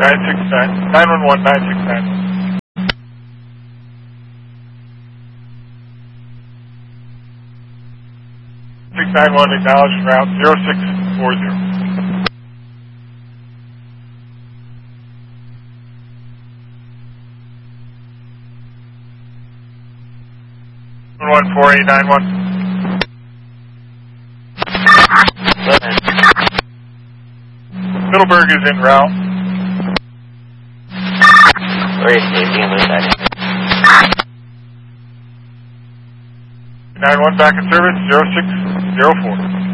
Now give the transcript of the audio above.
969, 911, 969. 691 acknowledged route 0640. 14891. Middleburg is en route. Where is the other side? 91 back in service 0604.